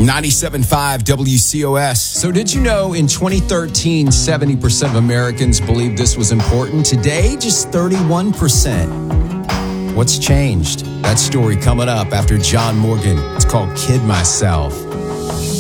97.5 WCOS. So did you know in 2013, 70% of Americans believed this was important? Today, just 31%. What's changed? That story coming up after John Morgan. It's called Kid Myself.